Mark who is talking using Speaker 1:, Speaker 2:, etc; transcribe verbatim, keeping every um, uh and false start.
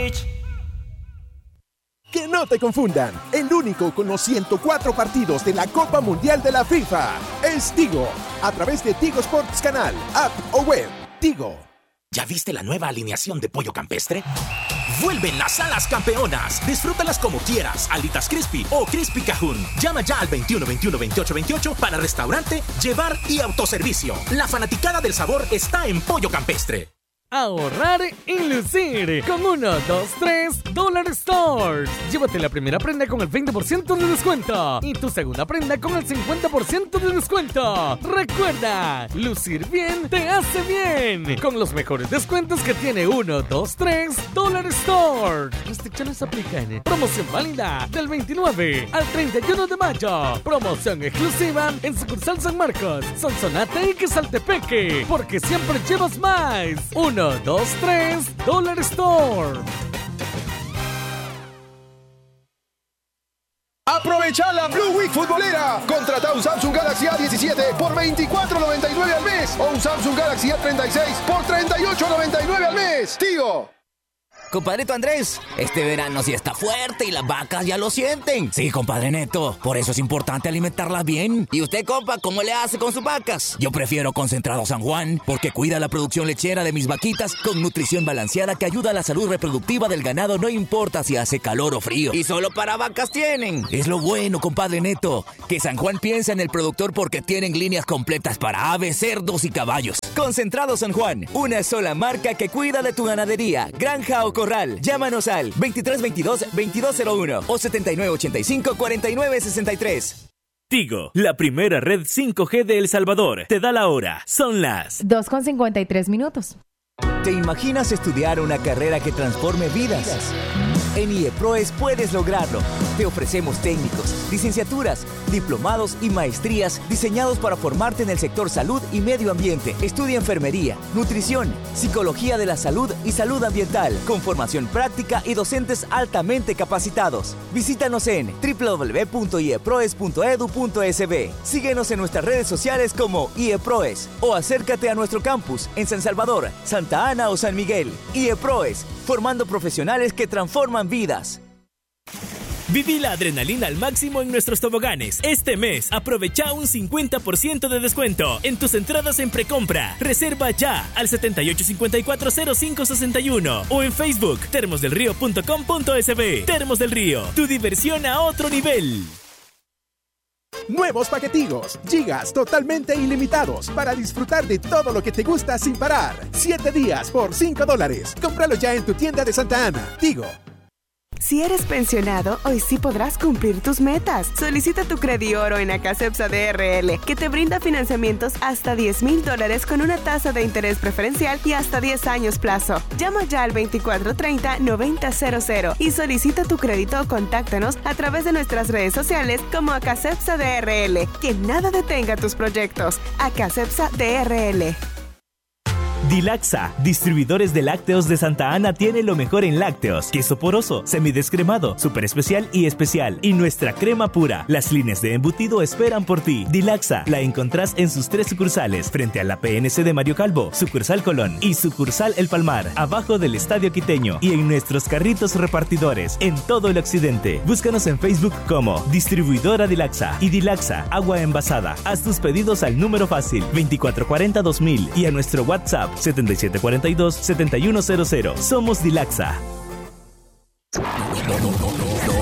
Speaker 1: Que no te confundan, el único con los ciento cuatro partidos de la Copa Mundial de la FIFA es Tigo, a través de Tigo Sports Canal, app o web. Tigo.
Speaker 2: ¿Ya viste la nueva alineación de pollo campestre? ¡Vuelven las alas campeonas! Disfrútalas como quieras, alitas crispy o crispy cajún. Llama ya al veintiuno veintiuno veintiocho veintiocho para restaurante, llevar y autoservicio. La fanaticada del sabor está en Pollo Campestre.
Speaker 3: Ahorrar y lucir con uno, dos, tres Dollar Stores. Llévate la primera prenda con el veinte por ciento de descuento y tu segunda prenda con el cincuenta por ciento de descuento. Recuerda, lucir bien te hace bien con los mejores descuentos que tiene uno, dos, tres Dollar Stores. Restricciones aplican. Promoción válida del veintinueve al treinta y uno de mayo. Promoción exclusiva en sucursal San Marcos, Sonsonate y Quesaltepeque, porque siempre llevas más. uno, dos, tres Dollar Store.
Speaker 4: Aprovecha la Blue Week futbolera. Contrata un Samsung Galaxy A diecisiete por veinticuatro noventa y nueve al mes o un Samsung Galaxy A treinta y seis por treinta y ocho noventa y nueve al mes. Tigo.
Speaker 5: Compadrito Andrés, este verano sí está fuerte y las vacas ya lo sienten. Sí, compadre Neto, por eso es importante alimentarlas bien. ¿Y usted, compa, cómo le hace con sus vacas? Yo prefiero Concentrado San Juan, porque cuida la producción lechera de mis vaquitas con nutrición balanceada que ayuda a la salud reproductiva del ganado, no importa si hace calor o frío. Y solo para vacas tienen. Es lo bueno, compadre Neto, que San Juan piensa en el productor porque tienen líneas completas para aves, cerdos y caballos. Concentrado San Juan, una sola marca que cuida de tu ganadería, granja o corral. Llámanos al veintitrés veintidós veintidós cero uno o setenta y nueve ochenta y cinco cuarenta y nueve sesenta y tres.
Speaker 6: Tigo, la primera red cinco G de El Salvador. Te da la hora. Son las
Speaker 7: dos con cincuenta y tres minutos.
Speaker 8: ¿Te imaginas estudiar una carrera que transforme vidas? En IEPROES puedes lograrlo. Te ofrecemos técnicos, licenciaturas, diplomados y maestrías diseñados para formarte en el sector salud y medio ambiente. Estudia enfermería, nutrición, psicología de la salud y salud ambiental, con formación práctica y docentes altamente capacitados. Visítanos en doble u doble u doble u punto ieproes punto edu punto es be. Síguenos en nuestras redes sociales como IEPROES o acércate a nuestro campus en San Salvador, Santa Ana o San Miguel. IEPROES, formando profesionales que transforman vidas.
Speaker 6: Viví la adrenalina al máximo en nuestros toboganes. Este mes, aprovecha un cincuenta por ciento de descuento en tus entradas en precompra. Reserva ya al setenta y ocho cincuenta y cuatro cero cinco sesenta y uno o en Facebook termos del río punto com punto es be. Termos del Río, tu diversión a otro nivel.
Speaker 1: Nuevos paquetigos, gigas totalmente ilimitados para disfrutar de todo lo que te gusta sin parar. Siete días por cinco dólares. Cómpralo ya en tu tienda de Santa Ana. Tigo.
Speaker 9: Si eres pensionado, hoy sí podrás cumplir tus metas. Solicita tu Credioro en Acacepsa D R L, que te brinda financiamientos hasta diez mil dólares con una tasa de interés preferencial y hasta diez años plazo. Llama ya al veinticuatro treinta noventa cero cero y solicita tu crédito o contáctanos a través de nuestras redes sociales como Acacepsa D R L. Que nada detenga tus proyectos. Acacepsa D R L.
Speaker 6: Dilaxa, distribuidores de lácteos de Santa Ana, tiene lo mejor en lácteos: queso poroso, semidescremado, super especial y especial, y nuestra crema pura. Las líneas de embutido esperan por ti. Dilaxa la encontrás en sus tres sucursales, frente a la P N C de Mario Calvo, sucursal Colón y sucursal El Palmar, abajo del Estadio Quiteño, y en nuestros carritos repartidores en todo el occidente. Búscanos en Facebook como Distribuidora Dilaxa y Dilaxa Agua Envasada. Haz tus pedidos al número fácil veinticuatro cuarenta dos mil y a nuestro WhatsApp setenta y siete cuarenta y dos setenta y uno cero cero. Somos Dilaxa.